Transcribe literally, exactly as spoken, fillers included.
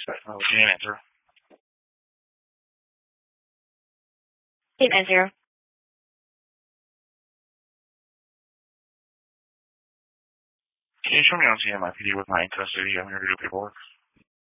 Oh, she didn't answer. Didn't answer. Can you show me on C M I P D with my incustody? I'm here to do paperwork.